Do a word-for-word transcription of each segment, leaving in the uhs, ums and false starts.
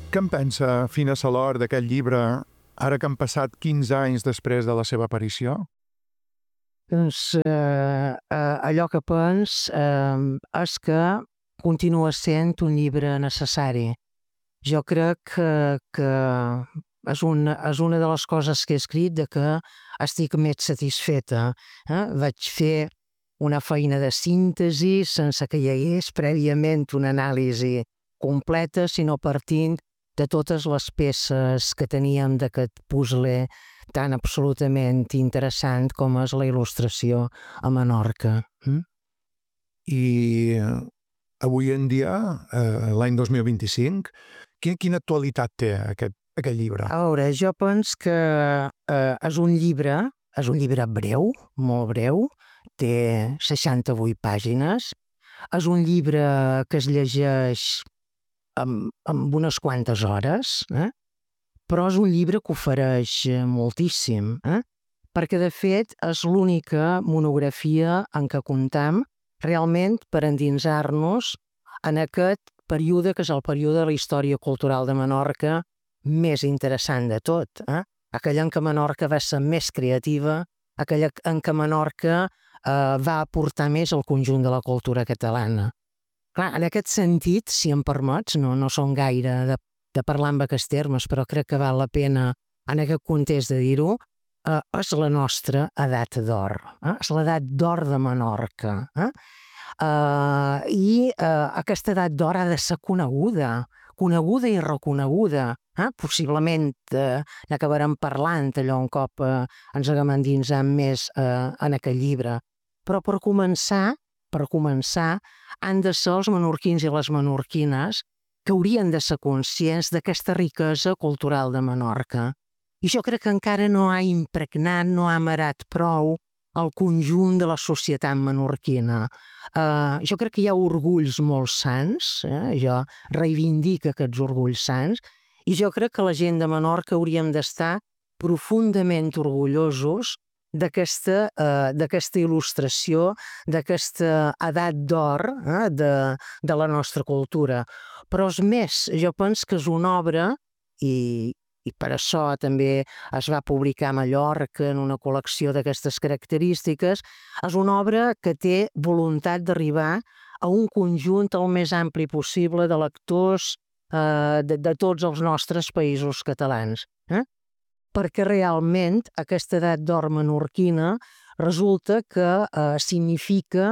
Què en pensa Fina Salor d'aquest llibre, ara que han passat quinze anys després de la seva aparició? Doncs eh, eh, allò que pens eh, és que continua sent un llibre necessari. Jo crec que, que és, una, és una de les coses que he escrit de que estic més satisfeta. Eh? Vaig fer una feina de síntesi sense que hi hagués prèviament una anàlisi completa, sinó partint de totes les peces que teníem d'aquest puzzle tan absolutament interessant com és la il·lustració a Menorca. Mm? I avui en dia, eh, l'any dos mil vint-i-cinc, quina, quina actualitat té aquest, aquest llibre? A veure, jo penso que eh, és un llibre, és un llibre breu, molt breu, té seixanta-vuit pàgines, és un llibre que es llegeix amb, amb unes quantes hores, eh? Però és un llibre que ofereix moltíssim, eh? Perquè de fet és l'única monografia en què comptem realment per endinsar-nos en aquest període que és el període de la història cultural de Menorca més interessant de tot, eh? Aquella en què Menorca va ser més creativa, aquella en què Menorca eh, va aportar més al conjunt de la cultura catalana. Clar, en aquest sentit, si em permets, no, no som gaire de, de parlar en aquests termes, però crec que val la pena en aquest context de dir-ho, eh, és la nostra edat d'or, eh? És l'edat d'or de Menorca. Eh? Eh, I eh, aquesta edat d'or ha de ser coneguda, coneguda i reconeguda. Eh? Possiblement eh, n'acabarem parlant allò un cop eh, ens haguem endinsat més eh, en aquest llibre. Però per començar, per començar, han de ser els menorquins i les menorquines que haurien de ser conscients d'aquesta riquesa cultural de Menorca. I jo crec que encara no ha impregnat, no ha amarat prou el conjunt de la societat menorquina. Uh, jo crec que hi ha orgulls molt sants, eh? Jo reivindico aquests orgulls sants, i jo crec que la gent de Menorca hauríem d'estar profundament orgullosos d'aquesta eh, d'aquesta il·lustració, d'aquesta edat d'or eh, de, de la nostra cultura. Però és més, jo penso que és una obra, i, i per això també es va publicar a Mallorca en una col·lecció d'aquestes característiques, és una obra que té voluntat d'arribar a un conjunt el més ampli possible de lectors eh, de, de tots els nostres països catalans. Eh? Perquè realment aquesta edat d'or menorquina resulta que eh, significa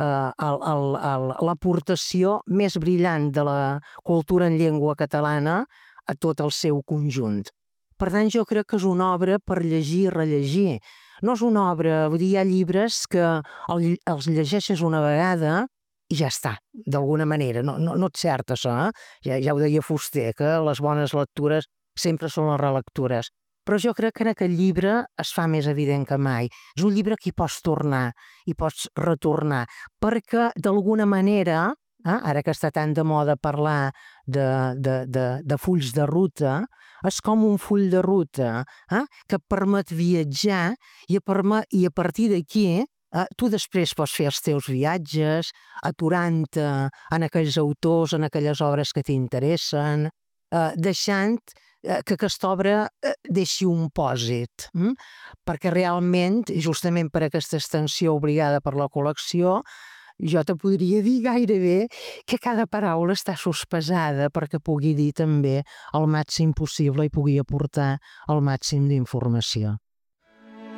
eh, l'aportació més brillant de la cultura en llengua catalana a tot el seu conjunt. Per tant, jo crec que és una obra per llegir i rellegir. No és una obra, vull dir, hi ha llibres que el, els llegeixes una vegada i ja està, d'alguna manera. No, no, no és cert això, eh? Ja, ja ho deia Fuster, que les bones lectures sempre són les relectures. Però jo crec que en aquest llibre es fa més evident que mai. És un llibre que hi pots tornar, hi pots retornar, perquè d'alguna manera, eh, ara que està tan de moda parlar de, de, de, de fulls de ruta, és com un full de ruta eh, que permet viatjar i a, permet, i a partir d'aquí eh, tu després pots fer els teus viatges, aturant-te en aquells autors, en aquelles obres que t'interessen, eh, deixant que aquesta obra deixi un pòsit, hm? Perquè realment, justament per aquesta extensió obligada per la col·lecció, jo te podria dir gairebé que cada paraula està sospesada perquè pugui dir també el màxim possible i pugui aportar el màxim d'informació.